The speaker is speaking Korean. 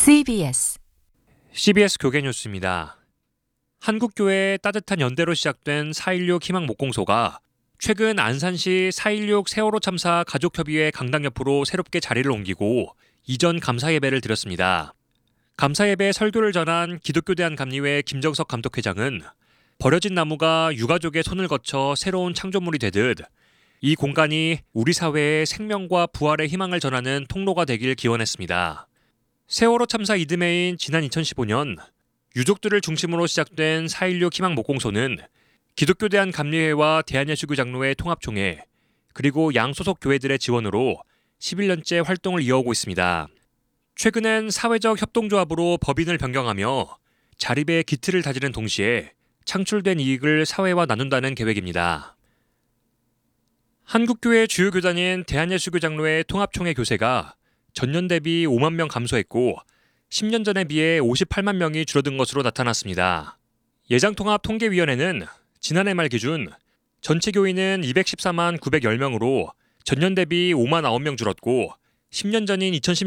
CBS 교계 뉴스입니다. 한국교회의 따뜻한 연대로 시작된 4.16 희망목공소가 최근 안산시 4.16 세월호 참사 가족협의회 강당 옆으로 새롭게 자리를 옮기고 이전 감사예배를 드렸습니다. 감사예배 설교를 전한 기독교대한감리회 김정석 감독회장은 버려진 나무가 유가족의 손을 거쳐 새로운 창조물이 되듯 이 공간이 우리 사회의 생명과 부활의 희망을 전하는 통로가 되길 기원했습니다. 세월호 참사 이듬해인 지난 2015년 유족들을 중심으로 시작된 4.16 희망목공소는 기독교대한감리회와 대한예수교 장로회 통합총회 그리고 양소속 교회들의 지원으로 11년째 활동을 이어오고 있습니다. 최근엔 사회적 협동조합으로 법인을 변경하며 자립의 기틀을 다지는 동시에 창출된 이익을 사회와 나눈다는 계획입니다. 한국교회 주요 교단인 대한예수교 장로회 통합총회 교세가 전년 대비 5만 명 감소했고 10년 전에 비해 58만 명이 줄어든 것으로 나타났습니다. 예장통합통계위원회는 지난해 말 기준 전체 교인은 214만 910명으로 전년 대비 5만 9명 줄었고 10년 전인